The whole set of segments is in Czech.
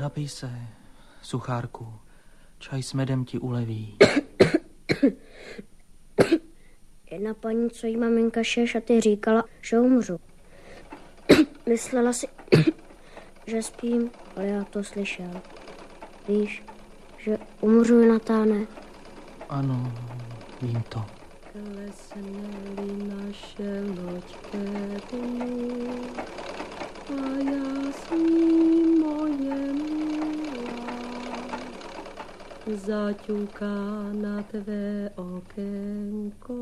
Napij se, suchárku. Čaj s medem ti uleví. Jedna paní, co jí maminka šije šaty, říkala, že umřu. Myslela si, že spím, ale já to slyšel. Víš, že umřu, Jonatáne? Ano, vím to. Klesne-li naše loď ke dnu a já s ní moje milá, zaťuká na tvé okénko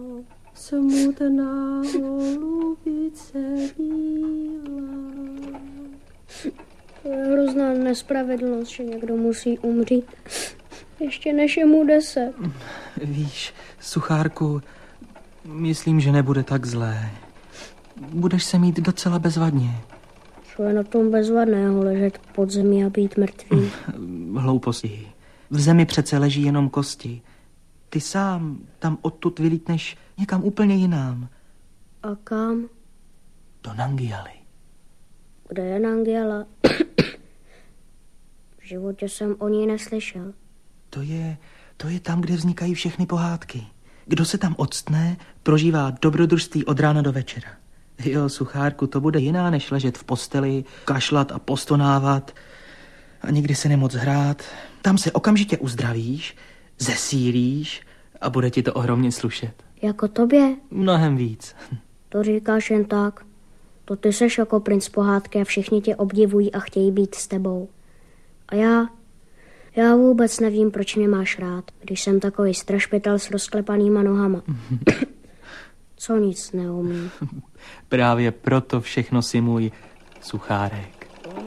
smutná holubice bílá. To je hrozná nespravedlnost, že někdo musí umřít, ještě než je mu 10. Víš, suchárku, myslím, že nebude tak zlé. Budeš se mít docela bezvadně. Co je na tom bezvadného ležet pod zemí a být mrtvý? Hlouposti. V zemi přece leží jenom kosti. Ty sám tam odtud vylítneš někam úplně jinam. A kam? Do Nangijali. Kde je Nangiala? V životě jsem o ní neslyšel. To je tam, kde vznikají všechny pohádky. Kdo se tam octne, prožívá dobrodružství od rána do večera. Jo, suchárku, to bude jiná, než ležet v posteli, kašlat a postonávat a nikdy se nemoc hrát. Tam se okamžitě uzdravíš, zesílíš a bude ti to ohromně slušet. Jako tobě? Mnohem víc. To říkáš jen tak. To ty seš jako princ pohádky a všichni tě obdivují a chtějí být s tebou. A já vůbec nevím, proč mě máš rád, když jsem takový strašpitel s rozklepanýma nohama. Co nic neumí. Právě proto všechno si můj suchárek.